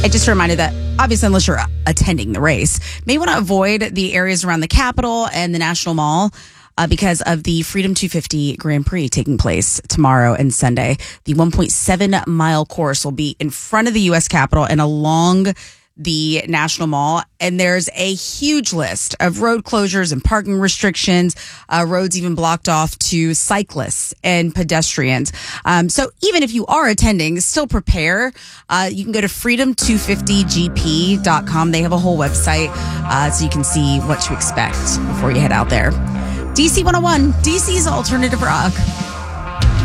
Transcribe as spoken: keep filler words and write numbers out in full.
I just reminded that obviously, unless you're attending the race, may want to avoid the areas around the Capitol and the National Mall uh, because of the Freedom two fifty Grand Prix taking place tomorrow and Sunday. The one point seven mile course will be in front of the U S Capitol and along the National Mall, and there's a huge list of road closures and parking restrictions, uh, roads even blocked off to cyclists and pedestrians. Um, so even if you are attending, still prepare. Uh, you can go to freedom two fifty G P dot com. They have a whole website uh, so you can see what to expect before you head out there. D C one oh one, D C's Alternative Rock.